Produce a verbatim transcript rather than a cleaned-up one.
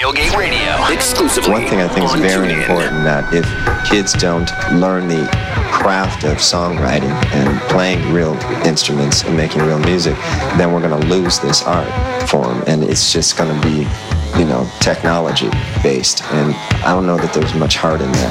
Tailgate Radio, exclusively. One thing I think is very important, that if kids don't learn the craft of songwriting and playing real instruments and making real music, then we're going to lose this art form, and it's just going to be, you know, technology based, and I don't know that there's much heart in that.